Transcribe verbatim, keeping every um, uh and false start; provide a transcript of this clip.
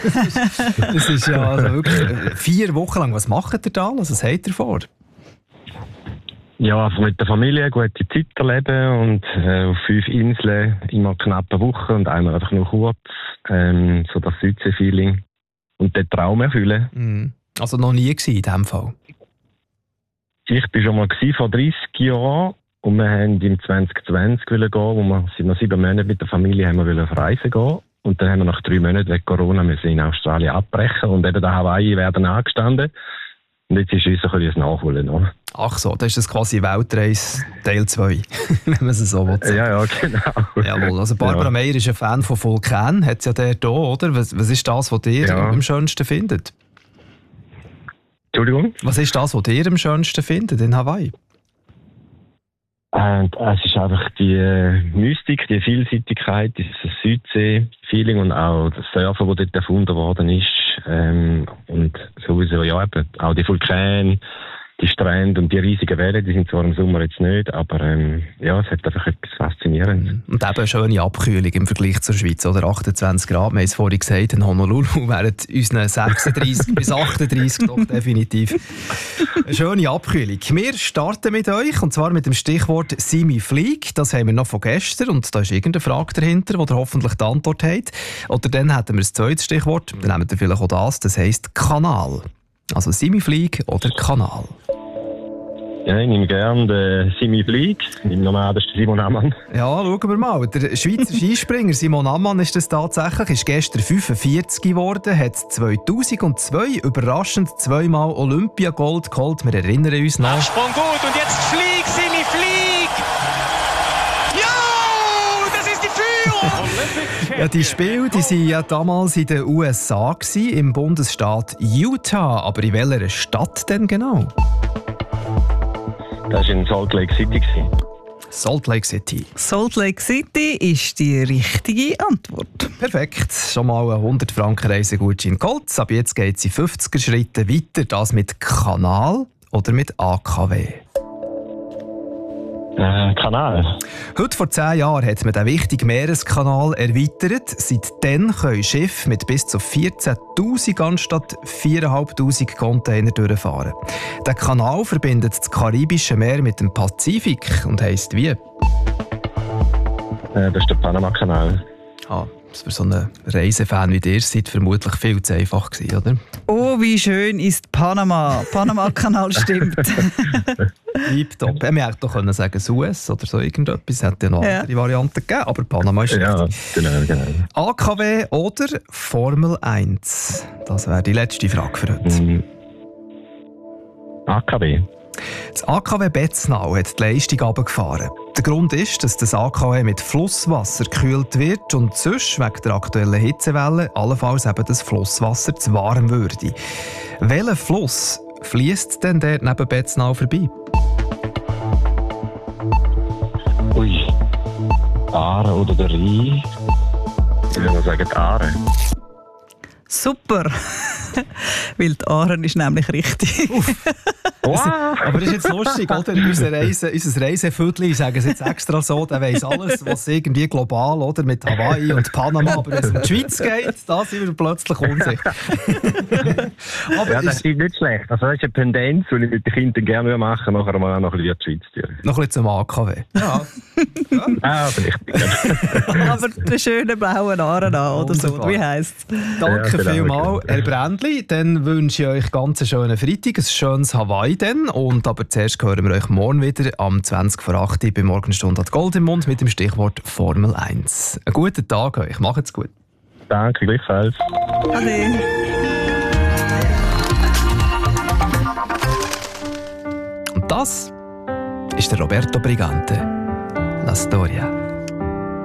das, ist, das ist ja also wirklich vier Wochen lang. Was macht ihr da? Also, was habt ihr vor? Ja, einfach mit der Familie eine gute Zeit erleben und äh, auf fünf Inseln immer knapp eine Woche und einmal einfach nur kurz, ähm, so das Südsee-Feeling und den Traum erfüllen. Mhm. Also noch nie gewesen in diesem Fall? Ich war schon mal vor dreißig Jahren und wir wollten im zwanzig zwanzig gehen, wo wir seit noch sieben Monaten mit der Familie haben wir auf Reisen gehen. Und dann haben wir nach drei Monaten wegen Corona müssen in Australien abbrechen und eben der Hawaii werden angestanden. Und jetzt ist uns ein bisschen das Nachholen. Oder? Ach so, das ist das quasi Weltreise Teil zwei, wenn man es so will. Ja, ja, genau. Jawohl, also Barbara ja. Meier ist ein Fan von Vulkan, hat es ja dort auch, oder? Was, was ist das, was ihr ja. am schönsten findet? Entschuldigung? Was ist das, was ihr am schönsten findet in Hawaii? Und es ist einfach die äh, Mystik, die Vielseitigkeit, das Südsee-Feeling und auch das Surfen, das dort erfunden worden ist. Ähm, und sowieso, ja, eben, auch die Vulkane, die Strände und die riesigen Wellen, die sind zwar im Sommer jetzt nicht, aber ähm, ja, es hat einfach etwas Faszinierendes. Und eben eine schöne Abkühlung im Vergleich zur Schweiz, oder? achtundzwanzig Grad, wir haben es vorhin gesagt, in Honolulu während unseren sechsunddreissig bis achtunddreissig doch definitiv eine schöne Abkühlung. Wir starten mit euch, und zwar mit dem Stichwort «Simi Flieg». Das haben wir noch von gestern, und da ist irgendeine Frage dahinter, wo ihr hoffentlich die Antwort habt. Oder dann hätten wir das zweite Stichwort, dann nehmen wir vielleicht auch das, das heisst «Kanal». Also «Simi Flieg» oder «Kanal». Ja, ich nehme gerne den Simi Flieg. Ich nehme nochmal den Simon Ammann. Ja, schauen wir mal. Der Schweizer Skispringer Simon Ammann ist das tatsächlich, ist gestern fünfundvierzig geworden, hat zweitausendzwei überraschend zweimal Olympiagold geholt. Wir erinnern uns noch. Absprung gut und jetzt Flieg, Simi Flieg! Ja, das ist die Führung! Ja, die Spiele die waren ja damals in den U S A gewesen, im Bundesstaat Utah. Aber in welcher Stadt denn genau? Das war in Salt Lake City. Salt Lake City. Salt Lake City ist die richtige Antwort. Perfekt. Schon mal ein hundert Franken Reisegutschein geholt. Ab jetzt geht es in fünfziger Schritten weiter. Das mit Kanal oder mit A K W? Äh, Kanal. Heute vor zehn Jahren hat man den wichtigen Meereskanal erweitert. Seitdem können Schiffe mit bis zu vierzehntausend anstatt viertausendfünfhundert Container durchfahren. Der Kanal verbindet das Karibische Meer mit dem Pazifik und heisst wie? Äh, das ist der Panama-Kanal. Ah, das für so einen Reisefan wie ihr seid vermutlich viel zu einfach gewesen, oder? Oh, wie schön ist Panama. Panama-Kanal stimmt. Tipptopp. Wir hätten doch können sagen Suez oder so irgendetwas. Es hätte ja noch Ja. andere Varianten gegeben, aber Panama ist Ja, richtig. genau, genau. A K W oder Formel eins? Das wäre die letzte Frage für heute. Mm. A K W. Das A K W Betznau hat die Leistung runtergefahren. Der Grund ist, dass das A K W mit Flusswasser gekühlt wird und sonst wegen der aktuellen Hitzewelle allenfalls eben das Flusswasser zu warm würde. Welcher Fluss fließt denn dort neben Betznau vorbei? Ui. Aare oder der Rhein? Ich würde mal sagen, die Aare. Super. Weil die Aare ist nämlich richtig. Wow. Aber das ist jetzt lustig, oder? Unser, Reise, unser Reiseviertel, ich sage es jetzt extra so, der weiss alles, was irgendwie global, oder? Mit Hawaii und Panama, aber wenn es um die Schweiz geht, da sind wir plötzlich unsicher. Aber Ja, das ist ist nicht schlecht. Also das ist eine Tendenz, die ich mit den Kindern gerne machen würde, nachher mal auch noch ein bisschen die Schweiz tun. noch ein bisschen zum A K W. Ja. Ah, vielleicht. Aber den schönen blauen Aare an, oder so. Wunderbar. Wie heisst es? Danke Ja, genau, vielmals, genau. Herr Brändli. Dann wünsche ich euch ganz einen schönen Freitag, ein schönes Hawaii dann. Und aber zuerst hören wir euch morgen wieder am zwanzig vor acht bei Morgenstunde hat Gold im Mund mit dem Stichwort Formel eins. Einen guten Tag euch, macht's gut. Danke, gleichfalls. Ade. Und das ist der Roberto Brigante. La Storia.